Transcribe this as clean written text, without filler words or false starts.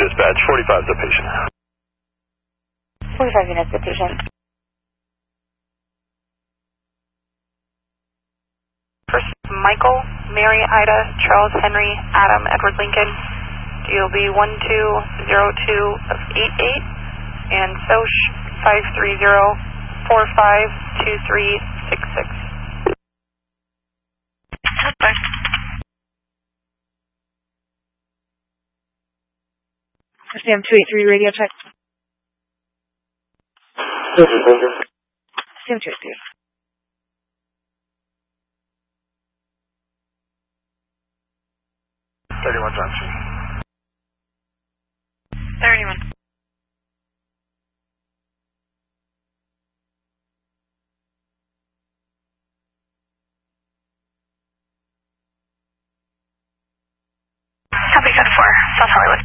dispatch. 45 is the patient. 45 units the patient. First, Michael, Mary, Ida, Charles, Henry, Adam, Edward, Lincoln, DOB 1202 of 88, and SOCH 530-452366. SAM 283 radio check. SAM 283. Johnson. 31. Copy, 4, South Hollywood.